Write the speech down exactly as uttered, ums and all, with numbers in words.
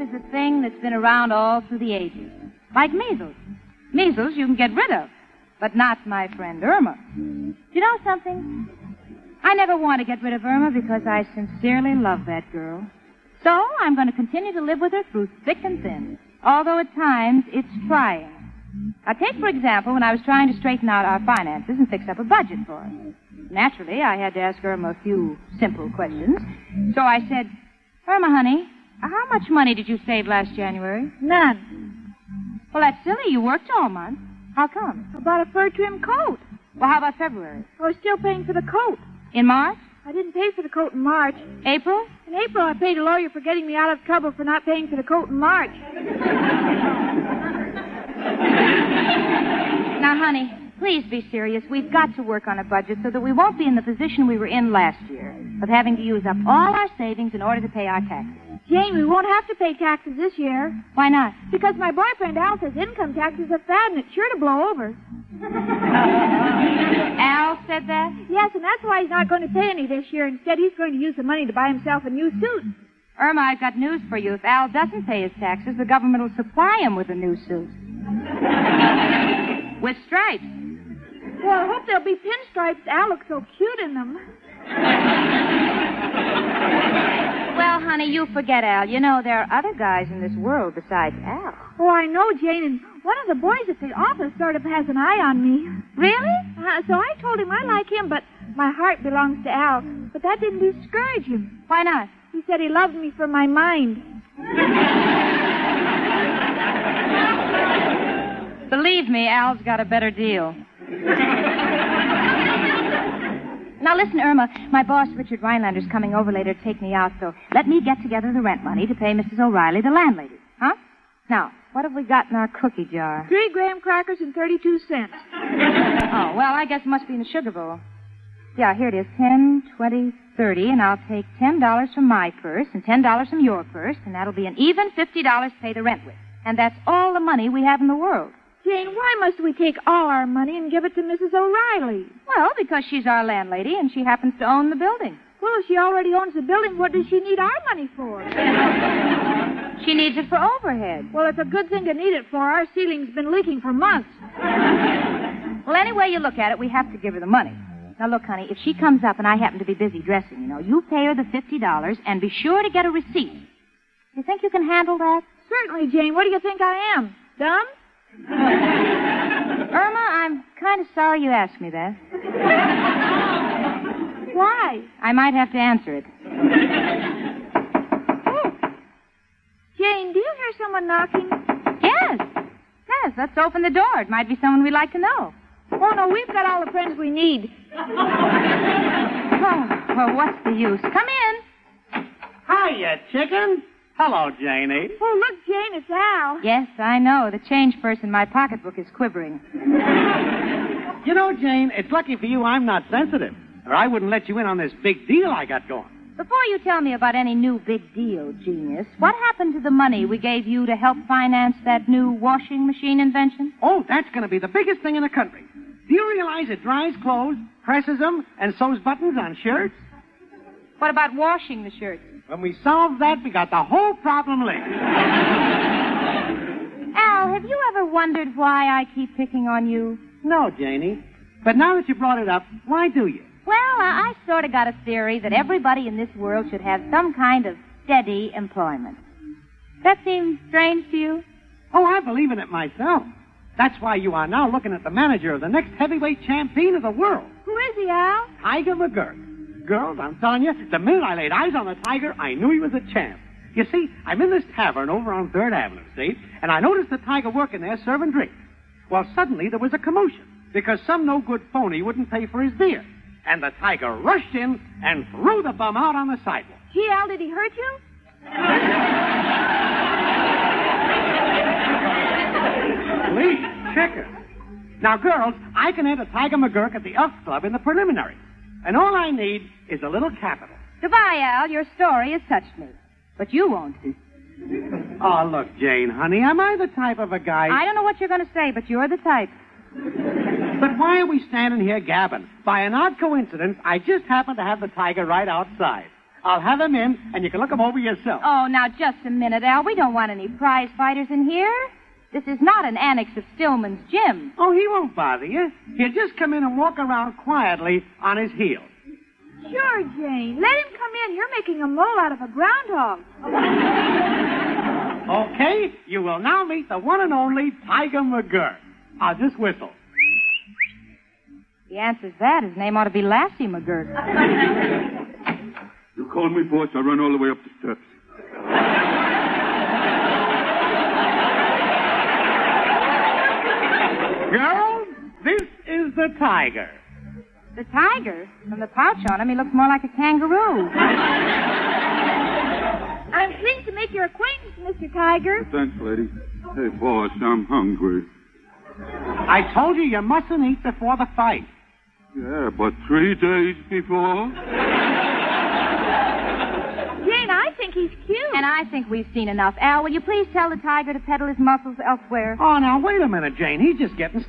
is a thing that's been around all through the ages. Like measles. Measles you can get rid of, but not my friend Irma. Do you know something? I never want to get rid of Irma because I sincerely love that girl. So I'm going to continue to live with her through thick and thin, although at times it's trying. Now, take, for example, when I was trying to straighten out our finances and fix up a budget for us. Naturally, I had to ask Irma a few simple questions. So I said, Irma, honey, how much money did you save last January? None. Well, that's silly. You worked all month. How come? I bought a fur-trimmed coat. Well, how about February? I was still paying for the coat. In March? I didn't pay for the coat in March. April? In April, I paid a lawyer for getting me out of trouble for not paying for the coat in March. Now, honey, please be serious. We've got to work on a budget so that we won't be in the position we were in last year of having to use up all our savings in order to pay our taxes. Jane, we won't have to pay taxes this year. Why not? Because my boyfriend Al says income taxes are fad and it's sure to blow over. Al said that? Yes, and that's why he's not going to pay any this year. Instead, he's going to use the money to buy himself a new suit. Irma, I've got news for you. If Al doesn't pay his taxes, the government will supply him with a new suit. With stripes. Well, I hope there'll be pinstripes. Al looks so cute in them. Well, honey, you forget Al. You know, there are other guys in this world besides Al. Oh, I know, Jane, and one of the boys at the office sort of has an eye on me. Really? Uh, so I told him I like him, but my heart belongs to Al. But that didn't discourage him. Why not? He said he loved me for my mind. Believe me, Al's got a better deal. Now, listen, Irma, my boss, Richard Rhinelander, is coming over later to take me out, so let me get together the rent money to pay Missus O'Reilly, the landlady. Huh? Now, what have we got in our cookie jar? Three graham crackers and thirty-two cents. Oh, well, I guess it must be in the sugar bowl. Yeah, here it is, ten, twenty, thirty, and I'll take ten dollars from my purse and ten dollars from your purse, and that'll be an even fifty dollars to pay the rent with. And that's all the money we have in the world. Jane, why must we take all our money and give it to Missus O'Reilly? Well, because she's our landlady and she happens to own the building. Well, if she already owns the building, what does she need our money for? She needs it for overhead. Well, it's a good thing to need it for. Our ceiling's been leaking for months. Well, any way you look at it, we have to give her the money. Now, look, honey, if she comes up and I happen to be busy dressing, you know, you pay her the fifty dollars and be sure to get a receipt. You think you can handle that? Certainly, Jane. What do you think I am? Dumb? Irma, I'm kind of sorry you asked me that. Why? I might have to answer it. Oh. Jane, do you hear someone knocking? Yes. Yes, let's open the door. It might be someone we'd like to know. Oh, no, we've got all the friends we need. Oh, well, what's the use? Come in. Hiya, chicken. Hello, Janie. Oh, look, Jane, it's Al. Yes, I know. The change purse in my pocketbook is quivering. You know, Jane, it's lucky for you I'm not sensitive, or I wouldn't let you in on this big deal I got going. Before you tell me about any new big deal, genius, what happened to the money we gave you to help finance that new washing machine invention? Oh, that's going to be the biggest thing in the country. Do you realize it dries clothes, presses them, and sews buttons on shirts? What about washing the shirts? When we solve that, we got the whole problem licked. Al, have you ever wondered why I keep picking on you? No, Janie. But now that you brought it up, why do you? Well, I, I sort of got a theory that everybody in this world should have some kind of steady employment. That seems strange to you? Oh, I believe in it myself. That's why you are now looking at the manager of the next heavyweight champion of the world. Who is he, Al? Tiger McGurk. Girls, I'm telling you, the minute I laid eyes on the Tiger, I knew he was a champ. You see, I'm in this tavern over on third Avenue, see? And I noticed the Tiger working there serving drinks. Well, suddenly there was a commotion because some no-good phony wouldn't pay for his beer. And the Tiger rushed in and threw the bum out on the sidewalk. Gee, Al, did he hurt you? Please, chicken. Now, girls, I can enter Tiger McGurk at the Elks Club in the preliminary. And all I need is a little capital. Goodbye, Al. Your story has touched me. But you won't. Oh, look, Jane, honey, am I the type of a guy... I don't know what you're going to say, but you're the type. But why are we standing here gabbing? By an odd coincidence, I just happen to have the Tiger right outside. I'll have him in, and you can look him over yourself. Oh, now, just a minute, Al. We don't want any prize fighters in here. This is not an annex of Stillman's gym. Oh, he won't bother you. He'll just come in and walk around quietly on his heels. Sure, Jane. Let him come in. You're making a mole out of a groundhog. Okay, you will now meet the one and only Tiger McGurk. I'll just whistle. The answer's that. His name ought to be Lassie McGurk. You called me, boss. I run all the way up the steps. Girls, this is the Tiger. The tiger? From the pouch on him, he looks more like a kangaroo. I'm pleased to make your acquaintance, Mister Tiger. Thanks, lady. Hey, boss, I'm hungry. I told you you mustn't eat before the fight. Yeah, but three days before? Jane, I think he's cute. And I think we've seen enough. Al, will you please tell the tiger to peddle his muscles elsewhere? Oh, now, wait a minute, Jane. He's just getting